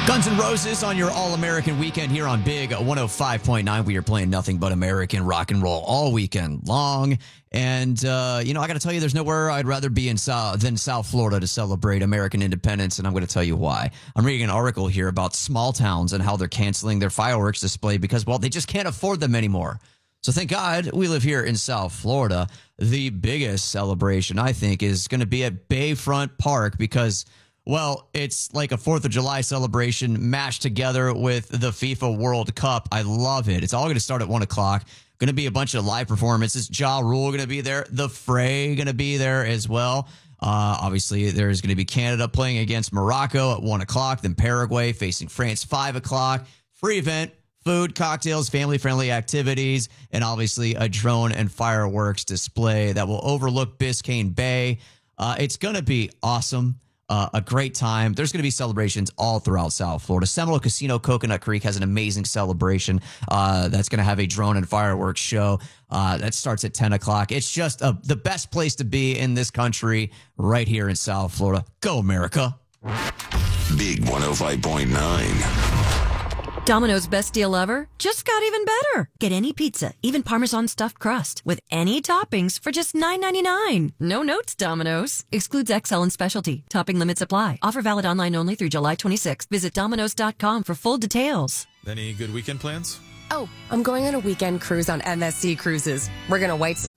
Guns N' Roses on your All-American weekend here on Big 105.9. We are playing nothing but American rock and roll all weekend long. And, I got to tell you, there's nowhere I'd rather be than South Florida to celebrate American independence, and I'm going to tell you why. I'm reading an article here about small towns and how they're canceling their fireworks display because, well, they just can't afford them anymore. So thank God we live here in South Florida. The biggest celebration, I think, is going to be at Bayfront Park because, well, it's like a 4th of July celebration mashed together with the FIFA World Cup. I love it. It's all going to start at 1 o'clock. Going to be a bunch of live performances. Ja Rule going to be there. The Fray going to be there as well. Obviously, there's going to be Canada playing against Morocco at 1 o'clock. Then Paraguay facing France 5 o'clock. Free event, food, cocktails, family-friendly activities, and obviously a drone and fireworks display that will overlook Biscayne Bay. It's going to be awesome. A great time. There's going to be celebrations all throughout South Florida. Seminole Casino Coconut Creek has an amazing celebration that's going to have a drone and fireworks show that starts at 10 o'clock. It's just the best place to be in this country right here in South Florida. Go, America. Big 105.9. Domino's best deal ever just got even better. Get any pizza, even Parmesan stuffed crust, with any toppings for just $9.99. No notes, Domino's. Excludes XL and specialty. Topping limits apply. Offer valid online only through July 26th. Visit Domino's.com for full details. Any good weekend plans? Oh, I'm going on a weekend cruise on MSC Cruises. We're going to White